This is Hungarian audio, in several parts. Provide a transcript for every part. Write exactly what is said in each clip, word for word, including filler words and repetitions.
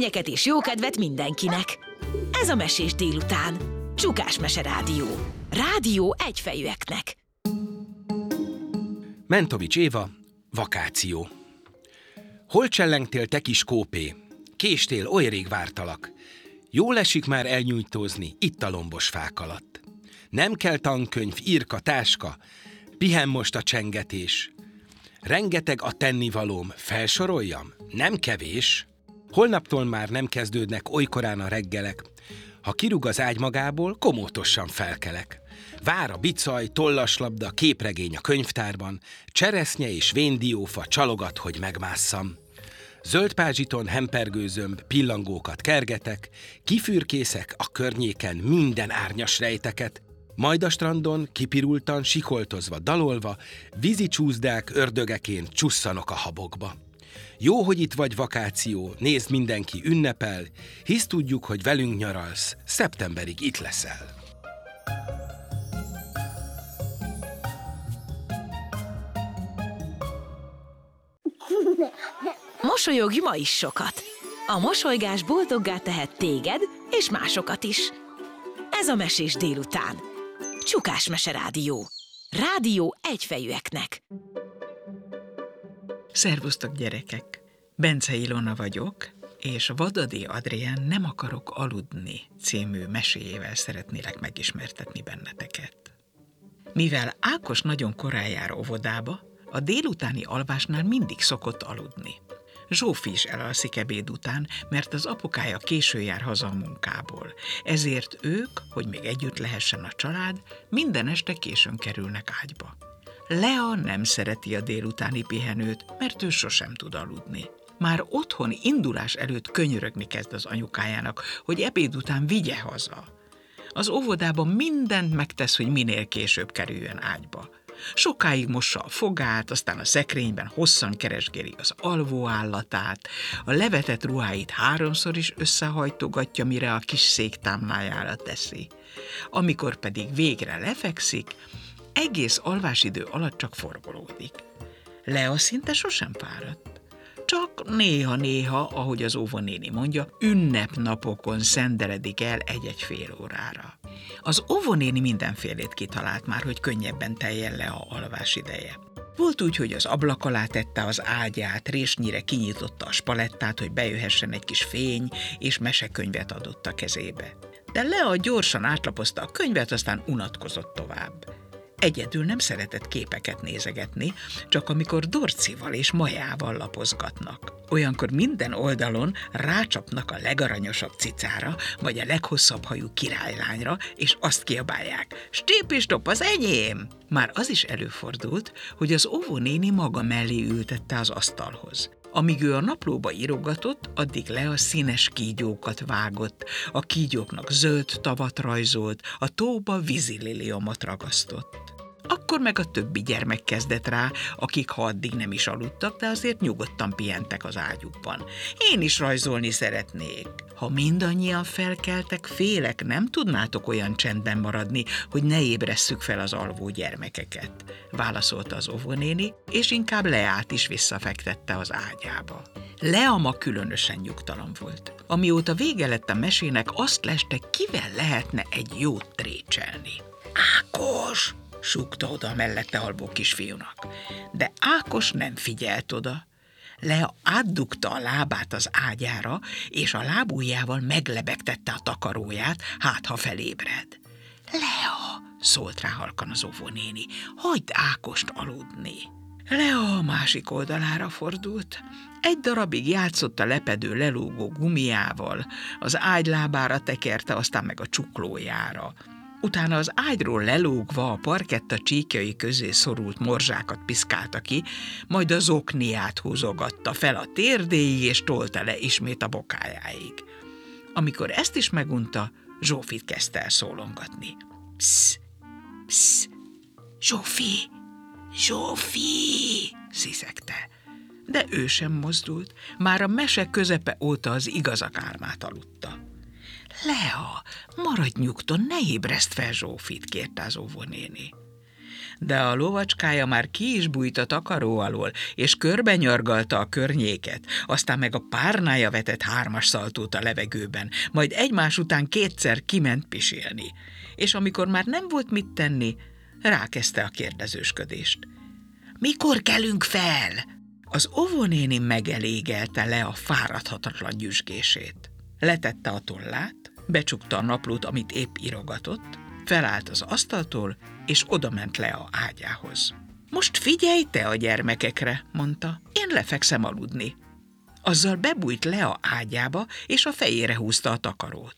élményeket és jókedvet mindenkinek. Ez a Mesés délután. Csukás Mese Rádió. Rádió egyfejűeknek. Mentovics Éva, vakáció. Hol csellengtél, te kis kópé? Késtél, oly rég vártalak. Jól esik már elnyújtózni itt a lombos fák alatt. Nem kell tankönyv, írka, táska, pihen most a csengetés. Rengeteg a tennivalóm, felsoroljam? Nem kevés. Holnaptól már nem kezdődnek olykorán a reggelek. Ha kirúg az ágy magából, komótosan felkelek. Vár a bicaj, tollaslabda, képregény a könyvtárban, cseresznye és véndiófa csalogat, hogy megmásszam. Zöld pázsiton hempergőzömb, pillangókat kergetek, kifürkészek a környéken minden árnyas rejteket, majd a strandon, kipirultan, sikoltozva, dalolva, vízi csúszdák ördögeként csusszanok a habokba. Jó, hogy itt vagy, vakáció, nézd, mindenki ünnepel, hisz tudjuk, hogy velünk nyaralsz, szeptemberig itt leszel. Mosolyogj ma is sokat! A mosolygás boldoggá tehet téged és másokat is. Ez a Mesés délután. Csukás Mese Rádió. Rádió egyfejűeknek. Szervusztok, gyerekek! Bence Ilona vagyok, és Vadadi Adrián Nem akarok aludni című meséjével szeretnélek megismertetni benneteket. Mivel Ákos nagyon korán jár óvodába, a délutáni alvásnál mindig szokott aludni. Zsófi is elalszik ebéd után, mert az apukája késő jár haza a munkából. Ezért ők, hogy még együtt lehessen a család, minden este későn kerülnek ágyba. Lea nem szereti a délutáni pihenőt, mert ő sosem tud aludni. Már otthon indulás előtt könyörögni kezd az anyukájának, hogy ebéd után vigye haza. Az óvodában mindent megtesz, hogy minél később kerüljön ágyba. Sokáig mossa a fogát, aztán a szekrényben hosszan keresgéli az alvóállatát, a levetett ruháit háromszor is összehajtogatja, mire a kis széktámlájára teszi. Amikor pedig végre lefekszik, egész alvásidő alatt csak forgolódik. Lea szinte sosem fáradt. Csak néha-néha, ahogy az óvonéni mondja, ünnepnapokon szenderedik el egy-egy fél órára. Az óvonéni mindenfélét kitalált már, hogy könnyebben teljen le a alvás ideje. Volt úgy, hogy az ablak alá tette az ágyát, résnyire kinyitotta a spalettát, hogy bejöhessen egy kis fény, és mesekönyvet adott a kezébe. De Lea gyorsan átlapozta a könyvet, aztán unatkozott tovább. Egyedül nem szeretett képeket nézegetni, csak amikor Dorcival és Majával lapozgatnak. Olyankor minden oldalon rácsapnak a legaranyosabb cicára, vagy a leghosszabb hajú királylányra, és azt kiabálják: "Stép-stop, az enyém!" Már az is előfordult, hogy az óvónéni maga mellé ültette az asztalhoz. Amíg ő a naplóba írogatott, addig Lea színes kígyókat vágott, a kígyóknak zöld tavat rajzolt, a tóba vízililiomot ragasztott. Akkor meg a többi gyermek kezdett rá, akik ha addig nem is aludtak, de azért nyugodtan pihentek az ágyukban. Én is rajzolni szeretnék. Ha mindannyian felkeltek, félek, nem tudnátok olyan csendben maradni, hogy ne ébresszük fel az alvó gyermekeket, válaszolta az óvónéni, és inkább Leát is visszafektette az ágyába. Lea ma különösen nyugtalan volt. Amióta vége lett a mesének, azt leste, kivel lehetne egy jót trécselni. Ákos! Súgta oda a mellette alvó kisfiúnak. De Ákos nem figyelt oda. Lea átdugta a lábát az ágyára, és a lábujjával meglebegtette a takaróját, hát ha felébred. Lea, szólt rá halkan az óvónéni, hagyd Ákost aludni. Lea a másik oldalára fordult. Egy darabig játszott a lepedő lelógó gumiával, az ágy lábára tekerte, aztán meg a csuklójára. Utána az ágyról lelógva a parketta csíkjai közé szorult morzsákat piszkálta ki, majd az okniát húzogatta fel a térdéig, és tolta le ismét a bokájáig. Amikor ezt is megunta, Zsófit kezdte el szólongatni. Psz, psz, Zsófi, Zsófi, sziszegte. De ő sem mozdult, már a mese közepe óta az igazak álmát aludta. Lea, maradj nyugton, ne ébreszt fel Zsófit, kérte az óvónéni. de a lovacskája már ki is bújt a takaró alól, és körbenyargalta a környéket, aztán meg a párnája vetett hármas szaltót a levegőben, majd egymás után kétszer kiment pisilni. És amikor már nem volt mit tenni, rákezdte a kérdezősködést. Mikor kelünk fel? Az óvónéni megelégelte le a fáradhatatlan nyüzsgését. Letette a tollát, becsukta a naplót, amit épp írogatott, felállt az asztaltól, és odament le a ágyához. Most figyelj te a gyermekekre, mondta, én lefekszem aludni. Azzal bebújt le a ágyába, és a fejére húzta a takarót.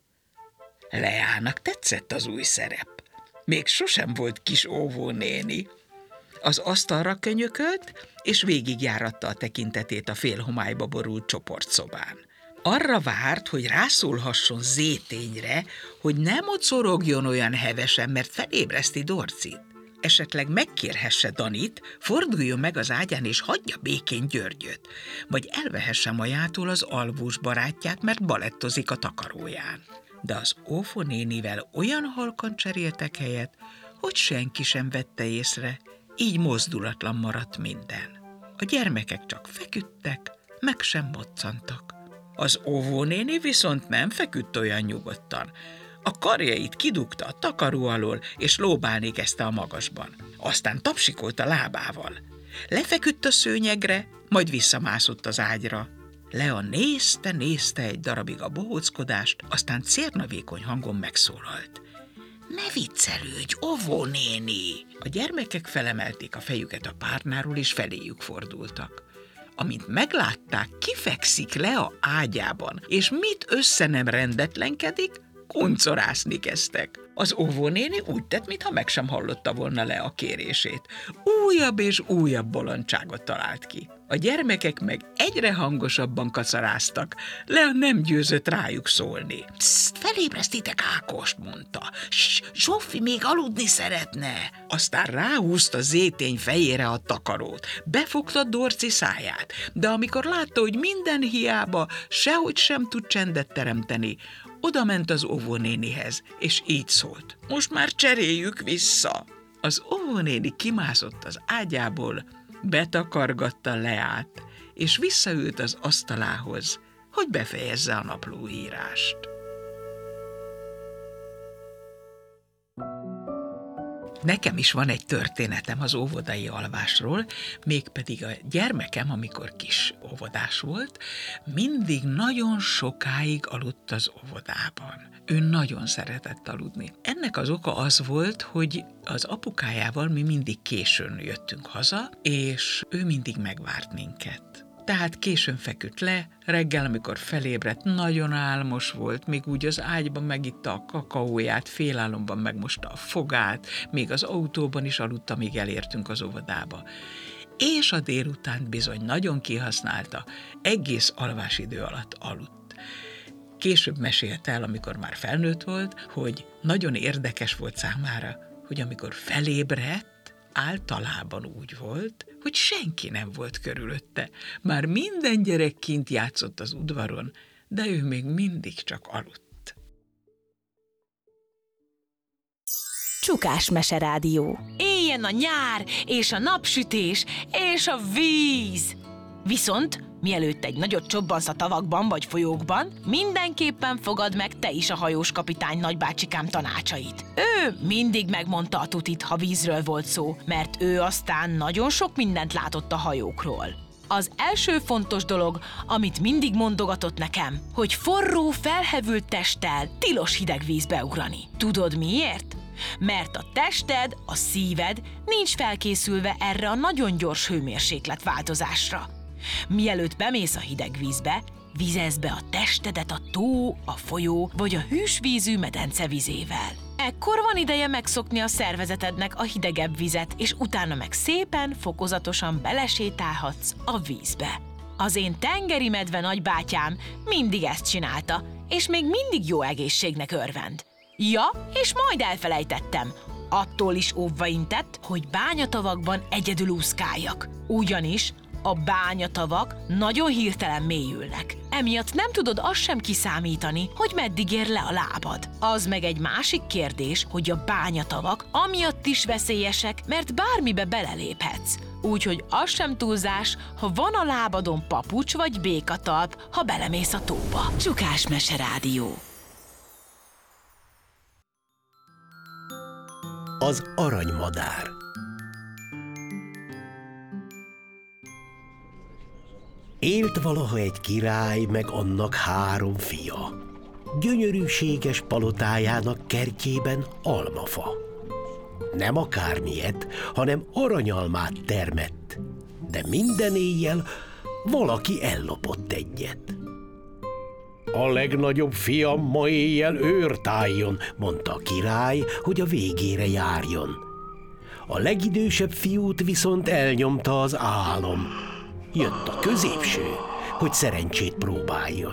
Leának tetszett az új szerep. Még sosem volt kis óvónéni. Az asztalra könyökölt, és végigjáratta a tekintetét a félhomályba borult csoportszobán. Arra várt, hogy rászólhasson Zétényre, hogy ne mocorogjon olyan hevesen, mert felébreszti Dorcit. Esetleg megkérhesse Danit, forduljon meg az ágyán, és hagyja békén Györgyöt, vagy elvehesse Majától az alvós barátját, mert balettozik a takaróján. De az óvónénivel olyan halkan cseréltek helyet, hogy senki sem vette észre, így mozdulatlan maradt minden. A gyermekek csak feküdtek, meg sem moccantak. Az óvónéni viszont nem feküdt olyan nyugodtan. A karjait kidugta a takaró alól, és lóbálni kezdte a magasban. Aztán tapsikolt a lábával. Lefeküdt a szőnyegre, majd visszamászott az ágyra. Lea nézte, nézte egy darabig a bohóckodást, aztán cérnavékony hangon megszólalt. Ne viccelődj, óvónéni! A gyermekek felemelték a fejüket a párnáról, és feléjük fordultak. Amint meglátták, kifekszik le a ágyában, és mit össze nem rendetlenkedik, kuncorászni kezdtek. Az óvónéni úgy tett, mintha meg sem hallotta volna le a kérését. Újabb és újabb bolondságot talált ki. A gyermekek meg egyre hangosabban kacaráztak, Lea nem győzött rájuk szólni. Pszt, felébresztitek Ákost, mondta. Ss, Zsófi még aludni szeretne. Aztán ráhúzta Zétény fejére a takarót, befogta Dorci száját, de amikor látta, hogy minden hiába, sehogy sem tud csendet teremteni, oda ment az óvónénihez, és így szólt. Most már cseréljük vissza. Az óvónéni kimászott az ágyából, betakargatta Leát, és visszaült az asztalához, hogy befejezze a naplóírást. Nekem is van egy történetem az óvodai alvásról, mégpedig a gyermekem, amikor kis óvodás volt, mindig nagyon sokáig aludt az óvodában. Ő nagyon szeretett aludni. Ennek az oka az volt, hogy az apukájával mi mindig későn jöttünk haza, és ő mindig megvárt minket. Tehát későn feküdt le, reggel, amikor felébredt, nagyon álmos volt, még úgy az ágyban megitta a kakaóját, félálomban megmosta a fogát, még az autóban is aludta, míg elértünk az óvodába. És a délutánt bizony nagyon kihasználta, egész alvásidő alatt aludt. Később mesélte el, amikor már felnőtt volt, hogy nagyon érdekes volt számára, hogy amikor felébredt, általában úgy volt, hogy senki nem volt körülötte. Már minden gyerek kint játszott az udvaron, de ő még mindig csak aludt. Csukás Meserádió. Éljen a nyár, és a napsütés, és a víz! Viszont, mielőtt egy nagyot csobbansz a tavakban vagy folyókban, mindenképpen fogad meg te is a hajós kapitány nagybácsikám tanácsait. Ő mindig megmondta a tutit, ha vízről volt szó, mert ő aztán nagyon sok mindent látott a hajókról. Az első fontos dolog, amit mindig mondogatott nekem, hogy forró, felhevült testtel tilos hideg vízbe ugrani. Tudod miért? Mert a tested, a szíved nincs felkészülve erre a nagyon gyors hőmérséklet változásra. Mielőtt bemész a hideg vízbe, vizezd be a testedet a tó, a folyó vagy a hűsvízű medence vizével. Ekkor van ideje megszokni a szervezetednek a hidegebb vizet, és utána meg szépen, fokozatosan belesétálhatsz a vízbe. Az én tengeri medve nagybátyám mindig ezt csinálta, és még mindig jó egészségnek örvend. Ja, és majd elfelejtettem. Attól is óvva intett, hogy bányatavakban egyedül úszkáljak. Ugyanis A bányatavak nagyon hirtelen mélyülnek. Emiatt nem tudod azt sem kiszámítani, hogy meddig ér le a lábad. Az meg egy másik kérdés, hogy a bányatavak amiatt is veszélyesek, mert bármibe beleléphetsz. Úgyhogy az sem túlzás, ha van a lábadon papucs vagy békatalp, ha belemész a tóba. Csukás Meserádió. Az aranymadár. Élt valaha egy király, meg annak három fia. Gyönyörűséges palotájának kertjében almafa. Nem akármilyet, hanem aranyalmát termett, de minden éjjel valaki ellopott egyet. A legnagyobb fiam ma éjjel őrtálljon, mondta a király, hogy a végére járjon. A legidősebb fiút viszont elnyomta az álom. Jött a középső, hogy szerencsét próbáljon.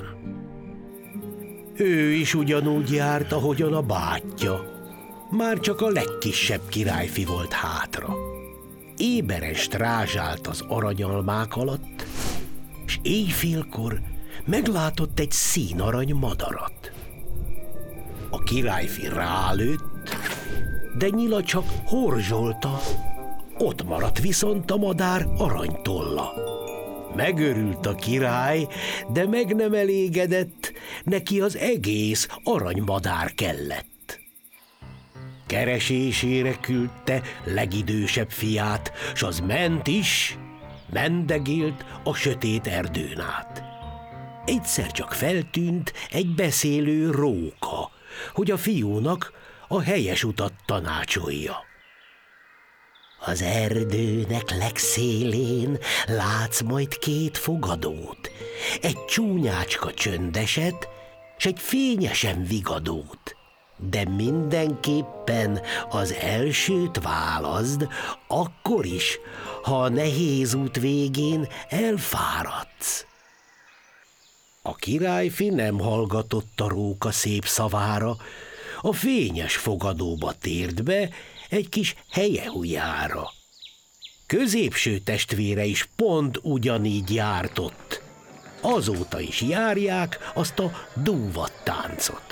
Ő is ugyanúgy járt, ahogyan a bátyja. Már csak a legkisebb királyfi volt hátra. Éberen strázsált az aranyalmák alatt, s éjfélkor meglátott egy színarany madarat. A királyfi rálőtt, de nyila csak horzsolta, ott maradt viszont a madár aranytolla. Megörült a király, de meg nem elégedett, neki az egész aranymadár kellett. Keresésére küldte legidősebb fiát, s az ment is, mendegélt a sötét erdőn át. Egyszer csak feltűnt egy beszélő róka, hogy a fiúnak a helyes utat tanácsolja. Az erdőnek legszélén látsz majd két fogadót, egy csúnyácska csöndeset, s egy fényesen vigadót. De mindenképpen az elsőt válaszd, akkor is, ha a nehéz út végén elfáradsz. A királyfi nem hallgatott a róka szép szavára, a fényes fogadóba tért be egy kis helyehujára. Középső testvére is pont ugyanígy jártott. Azóta is járják azt a dúvattáncot.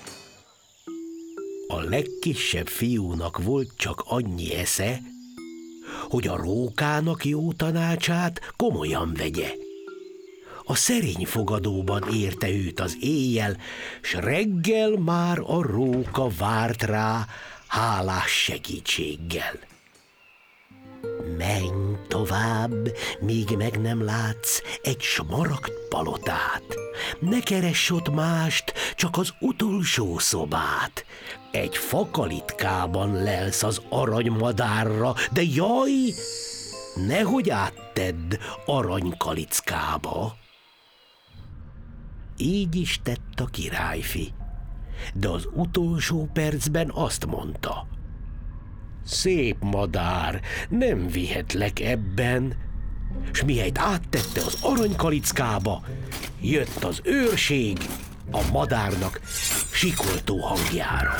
A legkisebb fiúnak volt csak annyi esze, hogy a rókának jó tanácsát komolyan vegye. A szerény fogadóban érte őt az éjjel, s reggel már a róka várt rá hálás segítséggel. Menj tovább, míg meg nem látsz egy smaragd palotát. Ne keress ott mást, csak az utolsó szobát. Egy fakalitkában lelsz az aranymadárra, de jaj, nehogy áttedd aranykalickába. Így is tett a királyfi, de az utolsó percben azt mondta: szép madár, nem vihetlek ebben, s mihelyt áttette az aranykalickába, jött az őrség a madárnak sikoltó hangjára.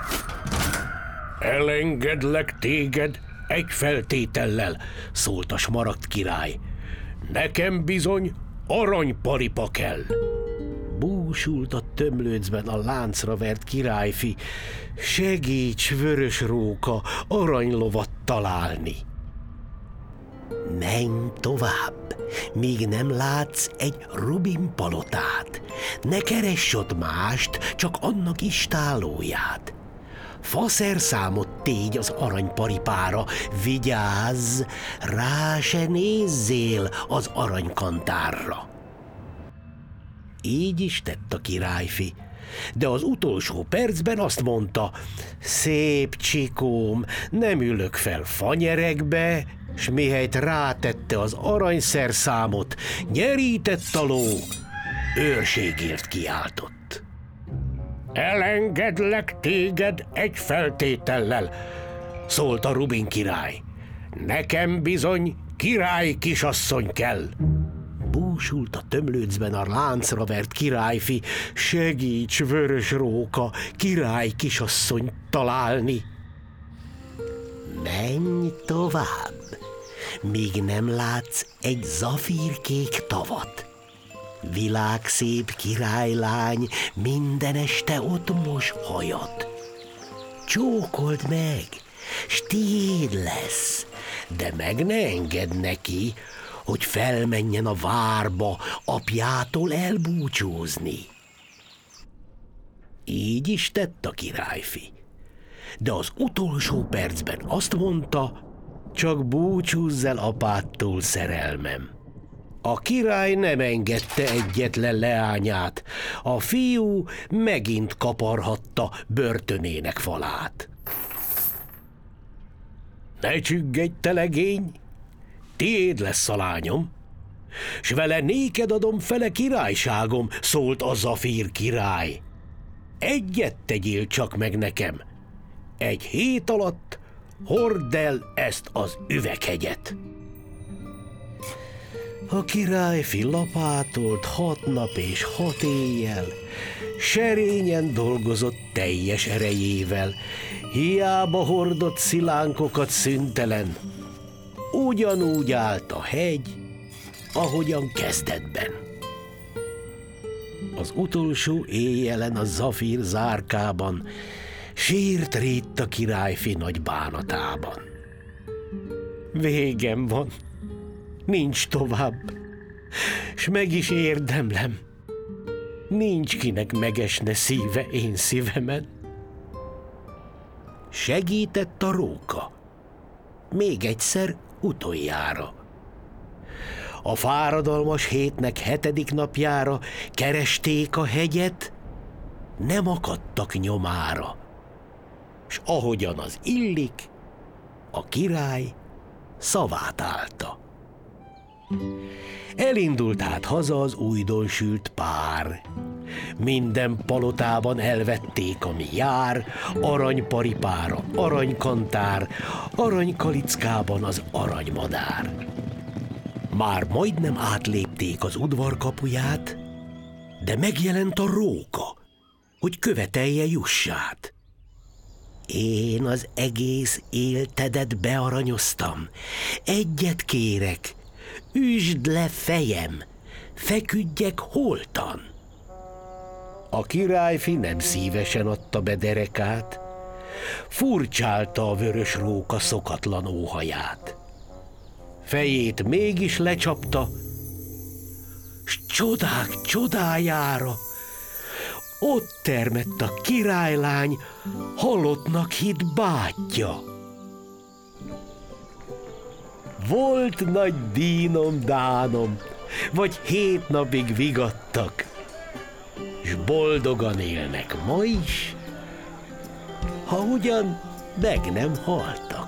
Elengedlek téged egy feltétellel, szólt a smaragd király. Nekem bizony aranyparipa kell. Búsult a tömlőcben a láncra vert királyfi. Segíts, vörös róka, aranylovat találni. Menj tovább, míg nem látsz egy rubin palotát. Ne keress ott mást, csak annak istálóját. Faszerszámot tégy az aranyparipára, vigyázz, rá se nézzél az aranykantárra. Így is tett a királyfi, de az utolsó percben azt mondta: szép csikóm, nem ülök fel fanyerekbe, s mihelyt rátette az aranyszerszámot, nyerített a ló, őrségért kiáltott. Elengedlek téged egy feltétellel, szólt a Rubin király. Nekem bizony király kisasszony kell. Búsult a tömlőcben a láncra vert királyfi. Segíts, vörös róka, király kisasszony találni. Menj tovább, míg nem látsz egy zafírkék tavat. Világszép királylány minden este ott mos hajat. Csókold meg, s tiéd lesz, de meg ne engedd neki, hogy felmenjen a várba apjától elbúcsúzni. Így is tett a királyfi, de az utolsó percben azt mondta, csak búcsúzz el apádtól, szerelmem. A király nem engedte egyetlen leányát, a fiú megint kaparhatta börtönének falát. Ne csüggedj, te legény, tiéd lesz a lányom, s vele néked adom fele királyságom, szólt a Zafír király. Egyet tegyél csak meg nekem, egy hét alatt hordd el ezt az üveghegyet. A királyfi lapátolt hat nap és hat éjjel, serényen dolgozott teljes erejével, hiába hordott szilánkokat szüntelen. Ugyanúgy állt a hegy, ahogyan kezdetben. Az utolsó éjjelen a Zafír zárkában sírt Ritta királyfi nagy bánatában. Végem van, nincs tovább, s meg is érdemlem. Nincs kinek megesne szíve én szívemen. Segített a róka, még egyszer utoljára. A fáradalmas hétnek hetedik napjára keresték a hegyet, nem akadtak nyomára, s ahogyan az illik, a király szavát állta. Elindult hát haza az újdonsült pár. Minden palotában elvették, ami jár, aranyparipára aranykantár, aranykalickában az aranymadár. Már majdnem átlépték az udvar kapuját, de megjelent a róka, hogy követelje jussát. Én az egész éltedet bearanyoztam, egyet kérek, üsd le fejem, feküdjek holtan. A királyfi nem szívesen adta be derekát, furcsálta a vörös róka szokatlan óhaját. Fejét mégis lecsapta, s csodák csodájára ott termett a királylány halottnak hitt bátyja. Volt nagy dínom, dánom, vagy hét napig vigadtak, s boldogan élnek ma is, ha ugyan meg nem haltak.